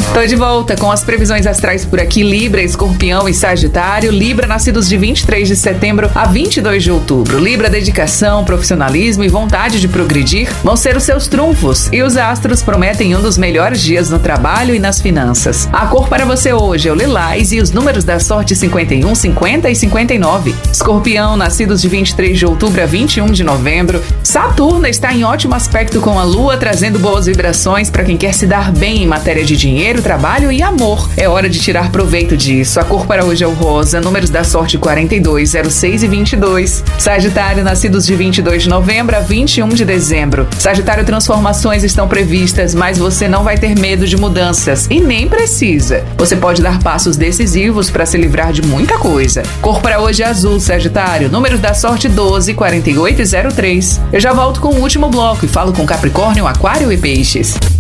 Tô de volta com as previsões astrais por aqui. Libra, Escorpião e Sagitário. Libra, nascidos de 23 de setembro a 22 de outubro. Libra, dedicação, profissionalismo e vontade de progredir vão ser os seus trunfos. E os astros prometem um dos melhores dias no trabalho e nas finanças. A cor para você hoje é o lilás e os números da sorte 51, 50 e 59. Escorpião, nascidos de 23 de outubro a 21 de novembro. Saturno está em ótimo aspecto com a Lua, trazendo boas vibrações para quem quer se dar bem em matéria de dinheiro, trabalho e amor. É hora de tirar proveito disso. A cor para hoje é o rosa, números da sorte 42, 06 e 22. Sagitário, nascidos de 22 de novembro a 21 de dezembro. Sagitário, transformações estão previstas, mas você não vai ter medo de mudanças e nem precisa. Você pode dar passos decisivos para se livrar de muita coisa. Cor para hoje é azul, Sagitário, números da sorte 12, 48 e 03. Eu já volto com o último bloco e falo com Capricórnio, Aquário e Peixes.